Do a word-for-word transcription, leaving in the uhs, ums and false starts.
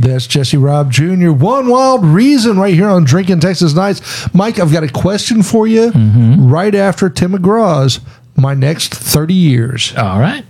That's Jesse Robb Junior One Wild Reason right here on Drinking Texas Nights. Mike, I've got a question for you mm-hmm. right after Tim McGraw's My Next thirty Years. All right.